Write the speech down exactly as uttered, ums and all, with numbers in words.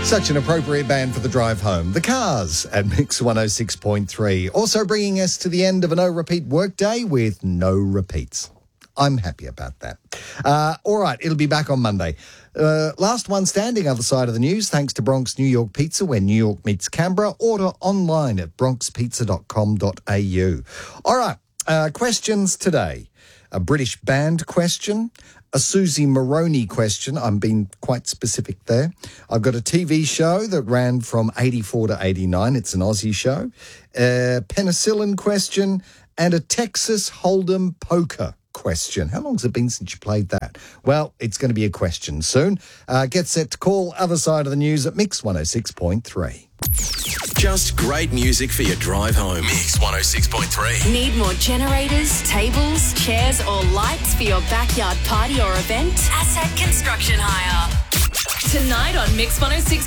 Such an appropriate band for the drive home. The Cars at Mix one oh six point three. Also bringing us to the end of a no-repeat workday with no repeats. I'm happy about that. Uh, all right, it'll be back on Monday. Uh, last one standing other side of the news, thanks to Bronx New York Pizza, where New York meets Canberra. Order online at bronx pizza dot com dot a u. All right, uh, questions today. A British band question, a Susie Maroney question. I'm being quite specific there. I've got a T V show that ran from eighty-four to eighty-nine. It's an Aussie show. A penicillin question and a Texas Hold'em poker question. How long has it been since you played that? Well, it's going to be a question soon. Uh, get set to call other side of the news at Mix one oh six point three. Just great music for your drive home. Mix one oh six point three. Need more generators, tables, chairs or lights for your backyard party or event? Asset Construction Hire. Tonight on Mix one oh six